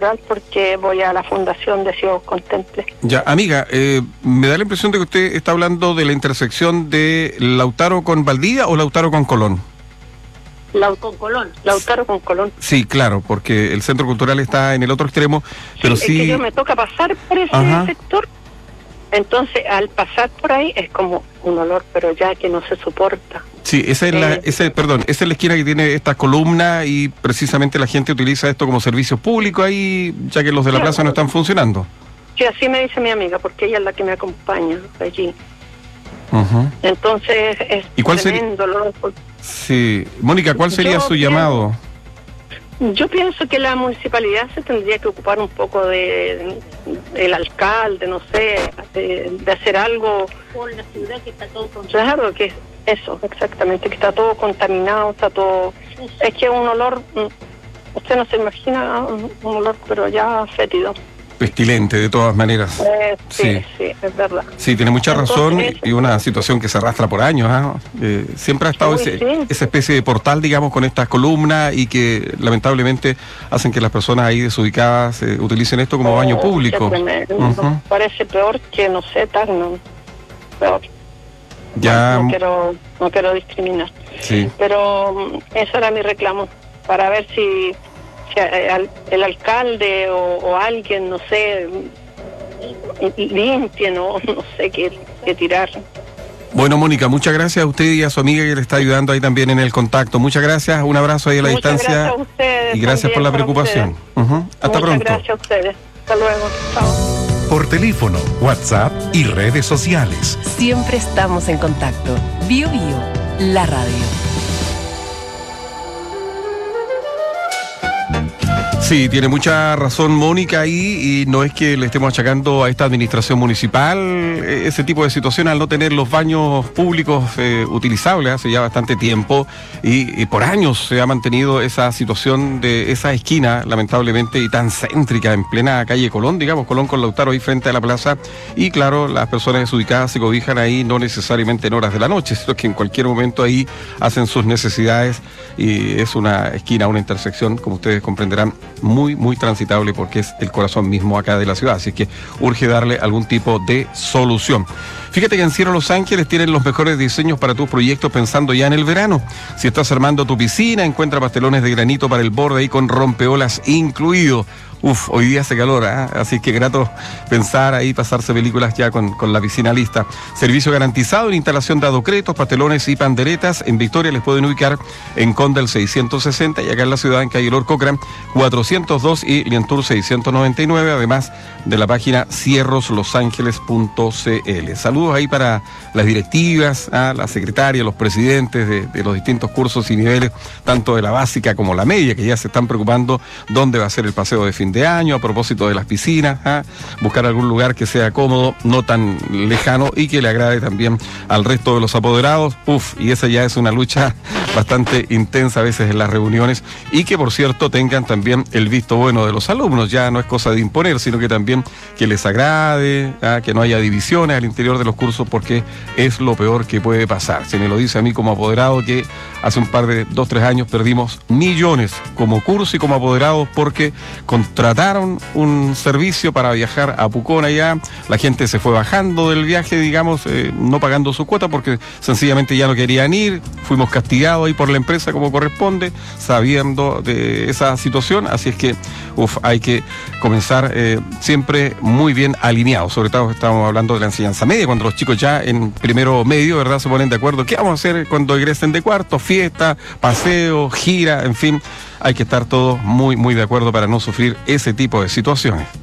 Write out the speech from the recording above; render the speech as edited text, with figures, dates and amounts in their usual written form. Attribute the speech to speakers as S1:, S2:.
S1: Cultural porque voy a la Fundación de Ciegos Contemple.
S2: Ya, amiga, me da la impresión de que usted está hablando de la intersección de Lautaro con Valdivia o Lautaro con Colón.
S1: Lautaro con Colón.
S2: Sí, claro, porque el Centro Cultural está en el otro extremo, pero sí...
S1: Es que yo me toca pasar por ese sector, entonces al pasar por ahí es como un olor, pero ya que no se soporta. Sí,
S2: esa es esa es la esquina que tiene esta columna y precisamente la gente utiliza esto como servicio público ahí, ya que los de la plaza no están funcionando.
S1: Sí, así me dice mi amiga, porque ella es la que me acompaña allí. Entonces es tremendo olor.
S2: Sí, Mónica, ¿cuál sería su llamado?
S1: Yo pienso que la municipalidad se tendría que ocupar un poco del alcalde, no sé, de hacer algo por la ciudad que está todo contaminado. Claro, que eso, exactamente, que está todo contaminado, está todo... Es que un olor, usted no se imagina un olor, pero ya fétido.
S2: Pestilente, de todas maneras.
S1: Sí, es verdad.
S2: Sí, tiene mucha razón, y una situación que se arrastra por años. Siempre ha estado esa especie de portal, digamos, con estas columnas y que lamentablemente hacen que las personas ahí desubicadas utilicen esto como baño público.
S1: Parece peor que, no sé, Tacna. Peor.
S2: Ya...
S1: No quiero discriminar.
S2: Sí.
S1: Pero ese era mi reclamo, para ver si el alcalde o alguien, no sé, limpie, no sé qué tirar.
S2: Bueno, Mónica, muchas gracias a usted y a su amiga que le está ayudando ahí también en el contacto. Muchas gracias, un abrazo ahí a la distancia.
S1: Gracias a ustedes.
S2: Y gracias por la preocupación. Hasta pronto.
S1: Muchas gracias a ustedes. Hasta luego. Chao.
S3: Por teléfono, WhatsApp y redes sociales.
S4: Siempre estamos en contacto. Bio, la radio.
S2: Sí, tiene mucha razón Mónica ahí, y no es que le estemos achacando a esta administración municipal ese tipo de situación al no tener los baños públicos utilizables hace ya bastante tiempo, y por años se ha mantenido esa situación de esa esquina, lamentablemente, y tan céntrica, en plena calle Colón, digamos, Colón con Lautaro ahí frente a la plaza, y claro, las personas desubicadas se cobijan ahí no necesariamente en horas de la noche, sino que en cualquier momento ahí hacen sus necesidades, y es una esquina, una intersección, como ustedes comprenderán, muy, muy transitable porque es el corazón mismo acá de la ciudad, así que urge darle algún tipo de solución. Fíjate que en Cielo Los Ángeles tienen los mejores diseños para tus proyectos pensando ya en el verano. Si estás armando tu piscina, encuentra pastelones de granito para el borde ahí con rompeolas incluido. Hoy día hace calor, así que grato pensar ahí, pasarse películas ya con la piscina lista. Servicio garantizado en instalación de adocretos, pastelones y panderetas. En Victoria les pueden ubicar en Condel 660 y acá en la ciudad en calle Lord Cochrane 402 y Lientour 699, además de la página cierroslosangeles.cl. Saludos ahí para las directivas, las secretarias, los presidentes de los distintos cursos y niveles, tanto de la básica como la media, que ya se están preocupando dónde va a ser el paseo de fin de año, a propósito de las piscinas, buscar algún lugar que sea cómodo, no tan lejano y que le agrade también al resto de los apoderados. Y esa ya es una lucha bastante intensa a veces en las reuniones, y que por cierto tengan también el visto bueno de los alumnos. Ya no es cosa de imponer, sino que también que les agrade, que no haya divisiones al interior de los cursos, porque es lo peor que puede pasar. Se me lo dice a mí como apoderado, que hace un par de 2-3 años perdimos millones como curso y como apoderados porque contrataron un servicio para viajar a Pucón allá, la gente se fue bajando del viaje, digamos, no pagando su cuota porque sencillamente ya no querían ir, fuimos castigados ahí por la empresa como corresponde, sabiendo de esa situación, así es que hay que comenzar siempre muy bien alineados, sobre todo estamos hablando de la enseñanza media, cuando los chicos ya en primero medio, ¿verdad?, se ponen de acuerdo, ¿qué vamos a hacer cuando egresen de cuarto? Fiesta, paseo, gira, en fin, hay que estar todos muy, muy de acuerdo para no sufrir ese tipo de situaciones.